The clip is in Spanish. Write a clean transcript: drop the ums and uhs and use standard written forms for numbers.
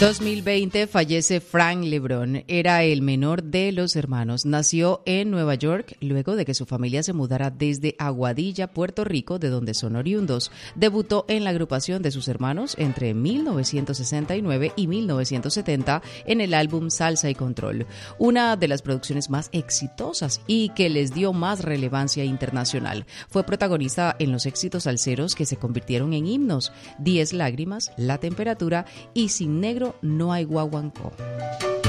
2020 fallece Frank LeBron. Era el menor de los hermanos. Nació en Nueva York luego de que su familia se mudara desde Aguadilla, Puerto Rico, de donde son oriundos. Debutó en la agrupación de sus hermanos entre 1969 y 1970 en el álbum Salsa y Control, una de las producciones más exitosas y que les dio más relevancia internacional. Fue protagonista en los éxitos salseros que se convirtieron en himnos: 10 lágrimas, La temperatura y Sin negro no hay guaguancó.